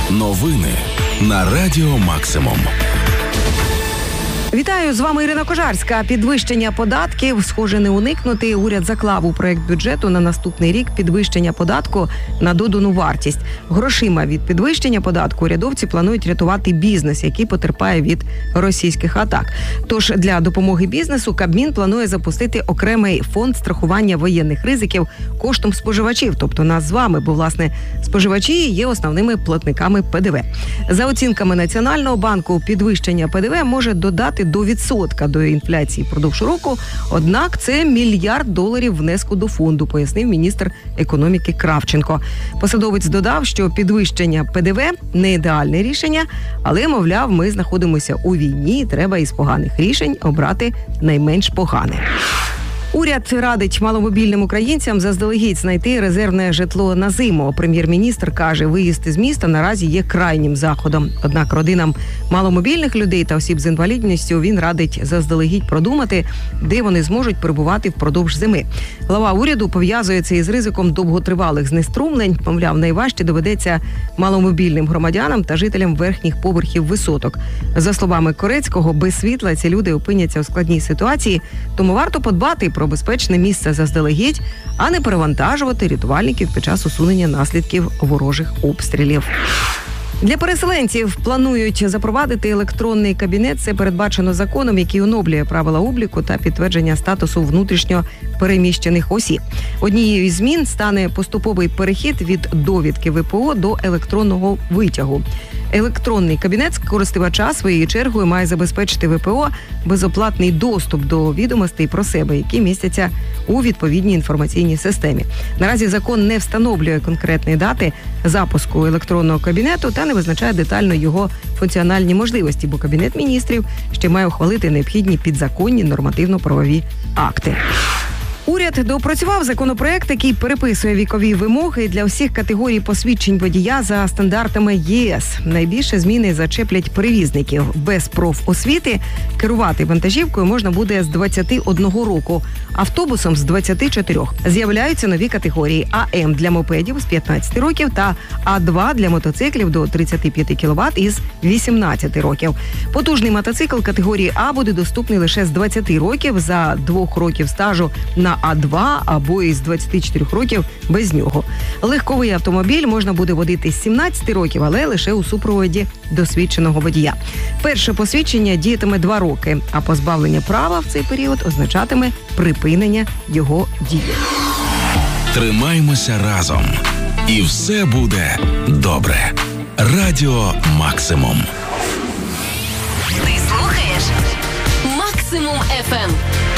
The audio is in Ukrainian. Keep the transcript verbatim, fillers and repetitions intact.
Новини на Радіо Максимум. Вітаю, з вами Ірина Кожарська. Підвищення податків, схоже, не уникнути. Уряд заклав у проект бюджету на наступний рік підвищення податку на додану вартість. Грошима від підвищення податку урядовці планують рятувати бізнес, який потерпає від російських атак. Тож для допомоги бізнесу Кабмін планує запустити окремий фонд страхування воєнних ризиків коштом споживачів, тобто нас з вами, бо, власне, споживачі є основними платниками ПДВ. За оцінками Національного банку, підвищення ПДВ може додати до відсотка до інфляції впродовж року, однак це мільярд доларів внеску до фонду, пояснив міністр економіки Кравченко. Посадовець додав, що підвищення ПДВ – не ідеальне рішення, але, мовляв, ми знаходимося у війні, треба із поганих рішень обрати найменш погане. Уряд радить маломобільним українцям заздалегідь знайти резервне житло на зиму. Прем'єр-міністр каже, виїзд із міста наразі є крайнім заходом. Однак родинам маломобільних людей та осіб з інвалідністю він радить заздалегідь продумати, де вони зможуть перебувати впродовж зими. Глава уряду пов'язує це із ризиком довготривалих знеструмлень. Мовляв, найважче доведеться маломобільним громадянам та жителям верхніх поверхів висоток. За словами Корецького, без світла ці люди опиняться у складній ситуації, тому варто подбати про безпечне місце заздалегідь, а не перевантажувати рятувальників під час усунення наслідків ворожих обстрілів. Для переселенців планують запровадити електронний кабінет. Це передбачено законом, який оновлює правила обліку та підтвердження статусу внутрішньо переміщених осіб. Однією із змін стане поступовий перехід від довідки ВПО до електронного витягу. Електронний кабінет користувача своєю чергою має забезпечити ВПО безоплатний доступ до відомостей про себе, які містяться у відповідній інформаційній системі. Наразі закон не встановлює конкретної дати запуску електронного кабінету та не визначає детально його функціональні можливості, бо Кабінет міністрів ще має ухвалити необхідні підзаконні нормативно-правові акти. Уряд доопрацював законопроект, який переписує вікові вимоги для всіх категорій посвідчень водія за стандартами ЄС. Найбільше зміни зачеплять перевізників. Без профосвіти керувати вантажівкою можна буде з двадцяти одного року, автобусом з двадцяти чотирьох. З'являються нові категорії: АМ для мопедів з п'ятнадцяти років та А два для мотоциклів до тридцяти п'яти кіловат із вісімнадцяти років. Потужний мотоцикл категорії А буде доступний лише з двадцяти років за двох років стажу на А два або із двадцяти чотирьох років без нього. Легковий автомобіль можна буде водити з сімнадцяти років, але лише у супроводі досвідченого водія. Перше посвідчення діятиме два роки, а позбавлення права в цей період означатиме припинення його дії. Тримаймося разом, і все буде добре. Радіо Максимум. Ти слухаєш Максимум еф ем.